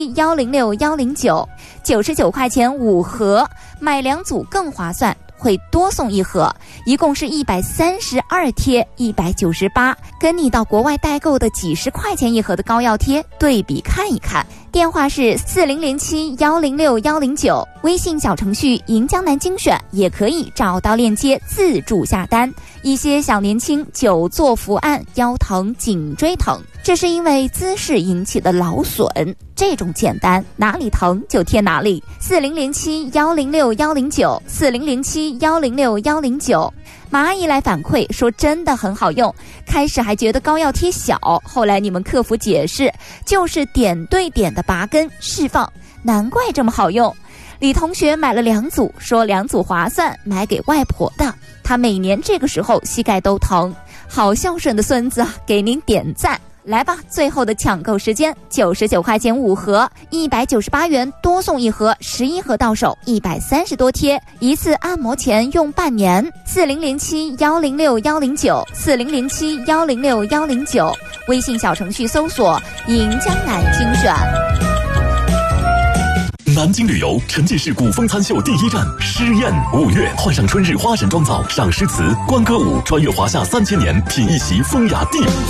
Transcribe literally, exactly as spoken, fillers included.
幺零六幺零九，九十九块钱五盒，买两组更划算，会多送一盒，一共是一百三十二贴，一百九十八，跟你到国外代购的几十块钱一盒的膏药贴对比看一看。电话是四零零七幺零六幺零九，微信小程序银江南精选也可以找到链接自助下单。一些小年轻久坐伏案，腰疼颈椎疼，这是因为姿势引起的劳损，这种简单，哪里疼就贴哪里。四零零七幺零六幺零九，四零零七幺零六幺零九。马阿姨来反馈说真的很好用，开始还觉得膏药贴小，后来你们客服解释就是点对点的拔根释放，难怪这么好用。李同学买了两组，说两组划算，买给外婆的，她每年这个时候膝盖都疼，好孝顺的孙子啊，给您点赞。来吧，最后的抢购时间，九十九块钱五盒，一百九十八元多送一盒，十一盒到手，一百三十多贴，一次按摩钱用半年。四零零七幺零六幺零九，四零零七幺零六幺零九，微信小程序搜索银江南精选。 南京旅游沉浸式古风餐秀第一站诗宴，五月换上春日花神妆造，赏诗词，观歌舞，穿越华夏三千年，品一席风雅地。